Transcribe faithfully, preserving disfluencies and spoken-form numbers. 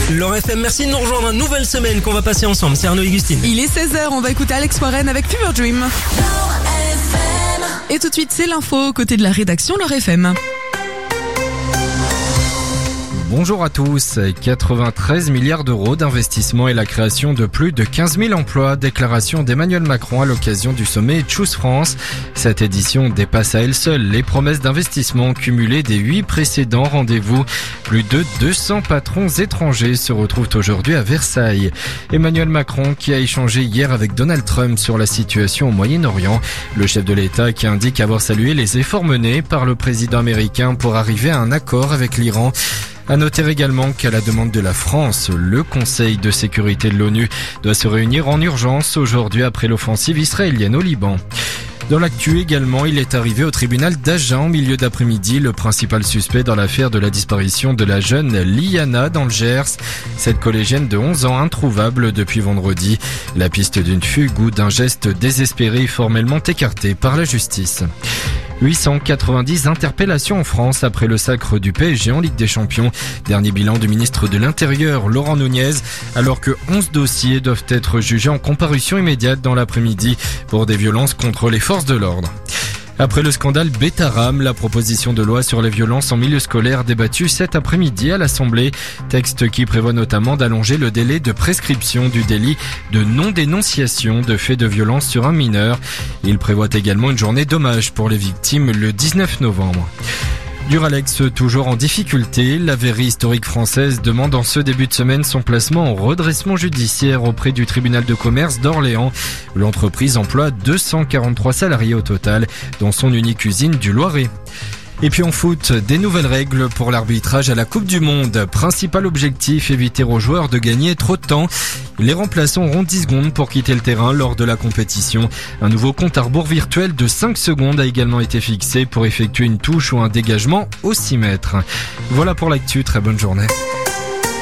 Laure F M, merci de nous rejoindre. Une nouvelle semaine qu'on va passer ensemble. C'est Arnaud et Gustine. Il est seize heures, on va écouter Alex Warren avec Fever Dream. Et tout de suite, c'est l'info côté de la rédaction Laure F M. Bonjour à tous. quatre-vingt-treize milliards d'euros d'investissement et la création de plus de quinze mille emplois. Déclaration d'Emmanuel Macron à l'occasion du sommet Choose France. Cette édition dépasse à elle seule les promesses d'investissement cumulées des huit précédents rendez-vous. Plus de deux cents patrons étrangers se retrouvent aujourd'hui à Versailles. Emmanuel Macron qui a échangé hier avec Donald Trump sur la situation au Moyen-Orient. Le chef de l'État qui indique avoir salué les efforts menés par le président américain pour arriver à un accord avec l'Iran. À noter également qu'à la demande de la France, le Conseil de sécurité de l'ONU doit se réunir en urgence aujourd'hui après l'offensive israélienne au Liban. Dans l'actu également, il est arrivé au tribunal d'Agen en milieu d'après-midi, le principal suspect dans l'affaire de la disparition de la jeune Liana dans le Gers. Cette collégienne de onze ans introuvable depuis vendredi. La piste d'une fugue ou d'un geste désespéré est formellement écartée par la justice. huit cent quatre-vingt-dix interpellations en France après le sacre du P S G en Ligue des Champions. Dernier bilan du ministre de l'Intérieur, Laurent Nunez, alors que onze dossiers doivent être jugés en comparution immédiate dans l'après-midi pour des violences contre les forces de l'ordre. Après le scandale Betaram, la proposition de loi sur les violences en milieu scolaire débattue cet après-midi à l'Assemblée. Texte qui prévoit notamment d'allonger le délai de prescription du délit de non-dénonciation de faits de violence sur un mineur. Il prévoit également une journée d'hommage pour les victimes le dix-neuf novembre. Duralex toujours en difficulté, la verrerie historique française demande en ce début de semaine son placement en redressement judiciaire auprès du tribunal de commerce d'Orléans. L'entreprise emploie deux cent quarante-trois salariés au total, dont son unique usine du Loiret. Et puis en foot, des nouvelles règles pour l'arbitrage à la Coupe du Monde. Principal objectif, éviter aux joueurs de gagner trop de temps. Les remplaçants auront dix secondes pour quitter le terrain lors de la compétition. Un nouveau compte à rebours virtuel de cinq secondes a également été fixé pour effectuer une touche ou un dégagement au six mètres. Voilà pour l'actu, très bonne journée.